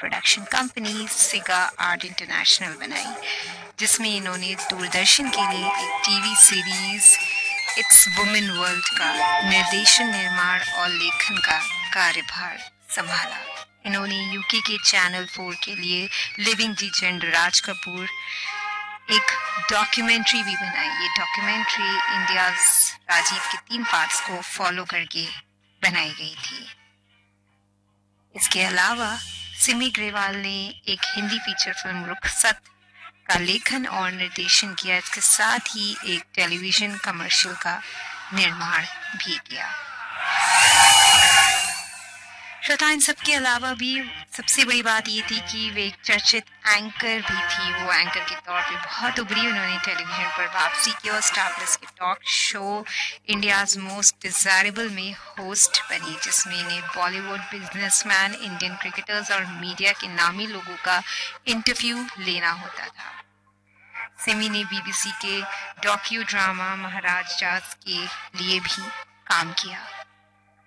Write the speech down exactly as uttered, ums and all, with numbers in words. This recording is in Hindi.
प्रोडक्शन कंपनी सिगा आर्ट इंटरनेशनल बनाई, जिसमें इन्होंने दूरदर्शन के लिए एक TV series it's women world का निर्देशन, निर्माण और लेखन का कार्यभार संभाला। इन्होंने यूके के चैनल फोर के लिए लिविंग लीजेंड राज कपूर एक डॉक्यूमेंट्री भी बनाई। ये डॉक्यूमेंट्री इंडिया राजीव के तीन पार्ट्स को फॉलो करके बनाई गई थी। इसके अलावा सिमी ग्रेवाल ने एक हिंदी फीचर फिल्म रुखसत का लेखन और निर्देशन किया। इसके साथ ही एक टेलीविजन कमर्शियल का निर्माण भी किया। श्रोता, इन सब के अलावा भी सबसे बड़ी बात ये थी कि वे एक चर्चित एंकर भी थी। वो एंकर के तौर पे बहुत उभरी। उन्होंने टेलीविजन पर वापसी की और स्टार प्लस के talk show India's most desirable में होस्ट बनी, जिसमें इन्हें बॉलीवुड बिजनेसमैन, इंडियन क्रिकेटर्स और मीडिया के नामी लोगों का इंटरव्यू लेना होता था। सिमी ने बीबीसी के डॉक्यू ड्रामा महाराज जास के लिए भी काम किया।